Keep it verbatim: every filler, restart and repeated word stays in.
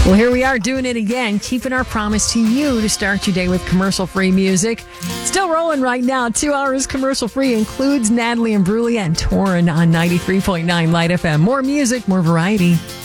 Well, here we are doing it again, keeping our promise to you to start your day with commercial-free music. Still rolling right now. Two hours commercial-free includes Natalie Imbruglia and Torn on ninety-three point nine Light F M. More music, more variety.